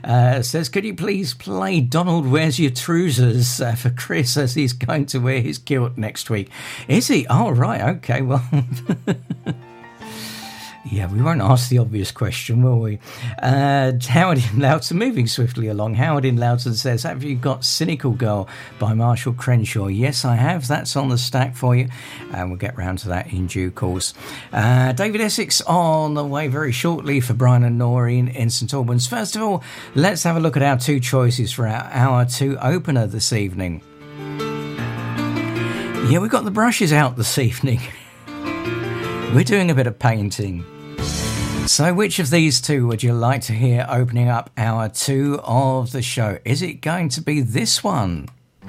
Says, could you please play Donald Where's Your Trousers for Chris as he's going to wear his kilt next week? Is he? Oh, right. Okay, well... Yeah, we won't ask the obvious question, will we? Howard in Loughton, moving swiftly along. Howard in Loughton says, have you got Cynical Girl by Marshall Crenshaw? Yes, I have. That's on the stack for you. And we'll get round to that in due course. David Essex on the way very shortly for Brian and Noreen in St Albans. First of all, let's have a look at our two choices for our Hour 2 opener this evening. Yeah, we've got the brushes out this evening. We're doing a bit of painting. So which of these two would you like to hear opening up Hour 2 of the show? Is it going to be this one?